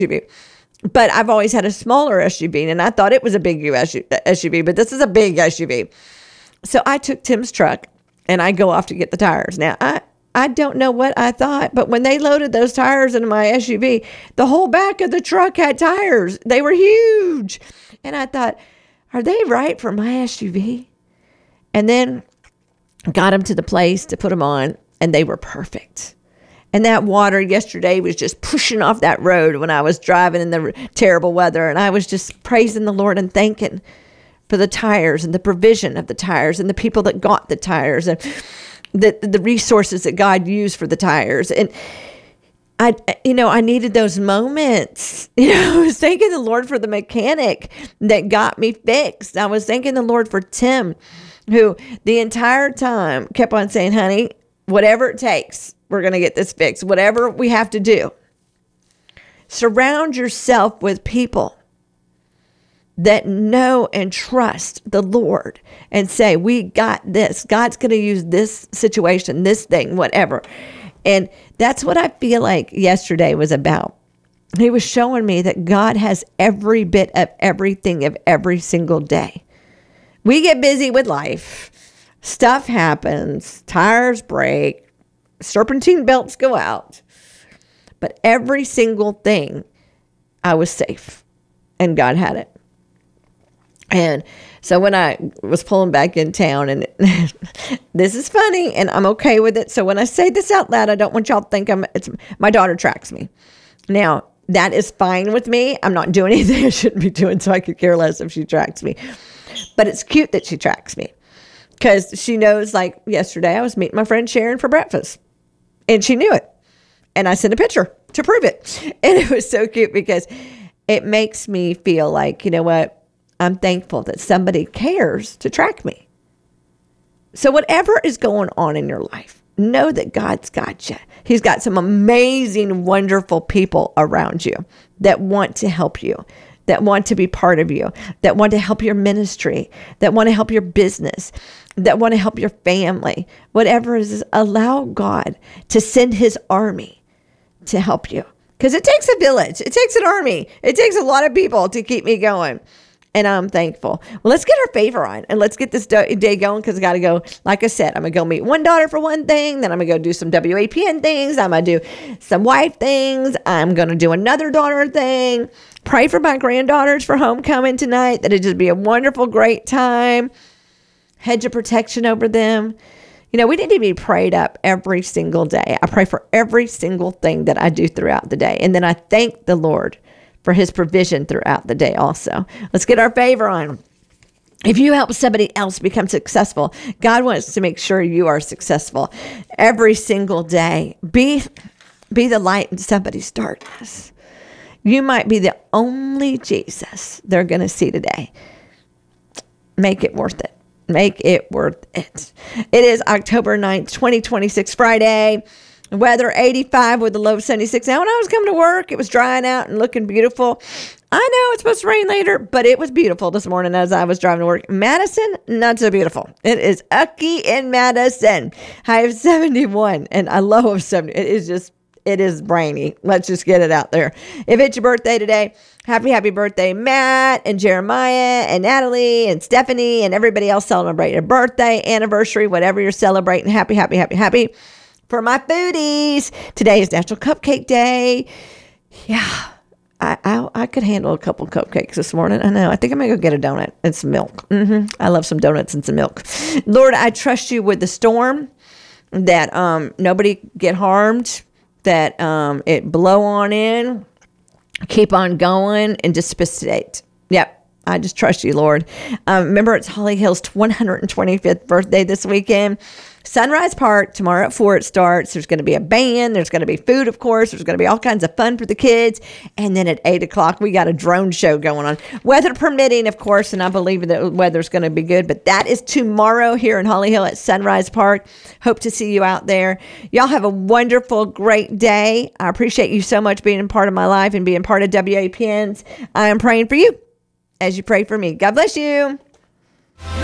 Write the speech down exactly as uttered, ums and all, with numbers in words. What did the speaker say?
U V. But I've always had a smaller S U V, and I thought it was a big S U V, but this is a big S U V. So I took Tim's truck, and I go off to get the tires. Now, I, I don't know what I thought, but when they loaded those tires into my S U V, the whole back of the truck had tires. They were huge. And I thought, are they right for my S U V? And then got them to the place to put them on, and they were perfect. And that water yesterday was just pushing off that road when I was driving in the terrible weather. And I was just praising the Lord and thanking for the tires and the provision of the tires and the people that got the tires and the the resources that God used for the tires. And I, you know, I needed those moments. You know, I was thanking the Lord for the mechanic that got me fixed. I was thanking the Lord for Tim, who the entire time kept on saying, honey, whatever it takes, we're going to get this fixed. Whatever we have to do. Surround yourself with people that know and trust the Lord and say, we got this. God's going to use this situation, this thing, whatever. And that's what I feel like yesterday was about. He was showing me that God has every bit of everything of every single day. We get busy with life. Stuff happens. Tires break. Serpentine belts go out. But every single thing, I was safe. And God had it. And so when I was pulling back in town, and this is funny, and I'm okay with it. So when I say this out loud, I don't want y'all to think I'm, it's, my daughter tracks me. Now, that is fine with me. I'm not doing anything I shouldn't be doing, so I could care less if she tracks me. But it's cute that she tracks me. Because she knows, like yesterday, I was meeting my friend Sharon for breakfast. And she knew it. And I sent a picture to prove it. And it was so cute because it makes me feel like, you know what? I'm thankful that somebody cares to track me. So whatever is going on in your life, know that God's got you. He's got some amazing, wonderful people around you that want to help you, that want to be part of you, that want to help your ministry, that want to help your business, that want to help your family. Whatever it is, allow God to send his army to help you. Because it takes a village. It takes an army. It takes a lot of people to keep me going. And I'm thankful. Well, let's get our favor on and let's get this day going because I got to go. Like I said, I'm going to go meet one daughter for one thing. Then I'm going to go do some W A P N things. I'm going to do some wife things. I'm going to do another daughter thing. Pray for my granddaughters for homecoming tonight. That it just be a wonderful, great time. Hedge of protection over them. You know, we need to be prayed up every single day. I pray for every single thing that I do throughout the day. And then I thank the Lord for his provision throughout the day also. Let's get our favor on. If you help somebody else become successful, God wants to make sure you are successful every single day. Be, be the light in somebody's darkness. You might be the only Jesus they're going to see today. Make it worth it. Make it worth it. It is October ninth, twenty twenty-six, Friday. Weather eighty-five with a low of seventy-six. Now, when I was coming to work, it was drying out and looking beautiful. I know it's supposed to rain later, but it was beautiful this morning as I was driving to work. Madison, not so beautiful. It is ucky in Madison. High of seventy-one and a low of seventy. It is just, it is rainy. Let's just get it out there. If it's your birthday today, happy, happy birthday, Matt and Jeremiah and Natalie and Stephanie and everybody else celebrating a birthday, anniversary, whatever you're celebrating. Happy, happy, happy, happy. For my foodies, today is National Cupcake Day. Yeah, I, I I could handle a couple cupcakes this morning. I know. I think I'm going to go get a donut and some milk. Mm-hmm. I love some donuts and some milk. Lord, I trust you with the storm, that um nobody get harmed, that um it blow on in, keep on going, and just precipitate. Yep. I just trust you, Lord. Um, remember, it's Holly Hill's one hundred twenty-fifth birthday this weekend. Sunrise Park, tomorrow at four it starts. There's going to be a band. There's going to be food, of course. There's going to be all kinds of fun for the kids. And then at eight o'clock, we got a drone show going on. Weather permitting, of course, and I believe that the weather's going to be good. But that is tomorrow here in Holly Hill at Sunrise Park. Hope to see you out there. Y'all have a wonderful, great day. I appreciate you so much being a part of my life and being part of W A P N's. I am praying for you as you pray for me. God bless you.